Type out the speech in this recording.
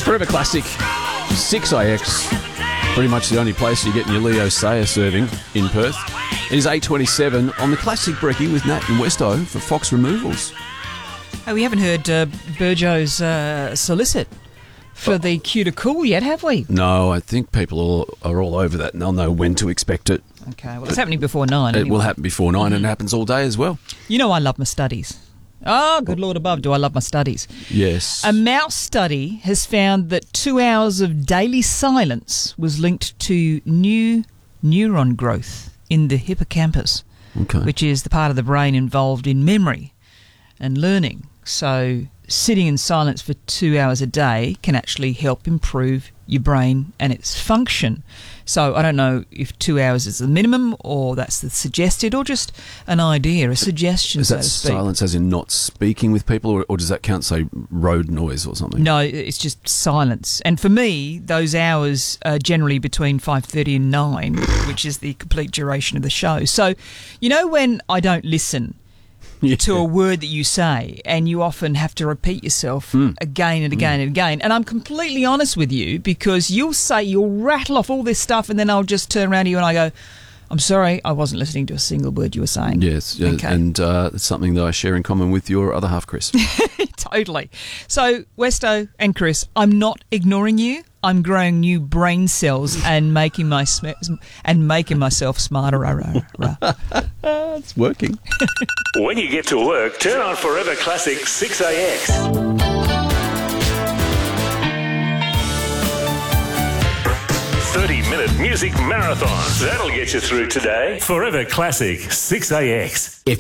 Forever Classic 6AX. Pretty much the only place you're getting your Leo Sayer serving in Perth. It is 8:27 on the Classic Brekkie with Nat and Westo for Fox Removals. Oh, we haven't heard Burjo's solicit for the Q to Cool yet, have we? No, I think people are all over that and they'll know when to expect it. Okay, well, it's happening before 9. It anyway. will happen before 9 and it happens all day as well. You know I love my studies. Oh, good Lord above, do I love my studies. Yes. A mouse study has found that 2 hours of daily silence was linked to new neuron growth in the hippocampus, Okay. which is the part of the brain involved in memory and learning. So sitting in silence for 2 hours a day can actually help improve your brain and its function. So I don't know if 2 hours is the minimum or that's the suggested or just an idea, a suggestion, Is so that to speak. silence as in not speaking with people or does that count, say, road noise or something? No, it's just silence. And for me, those hours are generally between 5:30 and 9, which is the complete duration of the show. So, you know when I don't listen to a word that you say and you often have to repeat yourself again and again and again, and I'm completely honest with you because you'll rattle off all this stuff and then I'll just turn around to you and I go, I'm sorry, I wasn't listening to a single word you were saying. Yes, Okay. and it's something that I share in common with your other half, Chris. Totally. So, Westo and Chris, I'm not ignoring you. I'm growing new brain cells and making myself smarter. It's working. When you get to work, turn on Forever Classic 6AX. 30-minute music marathon. That'll get you through today. Forever Classic 6AX.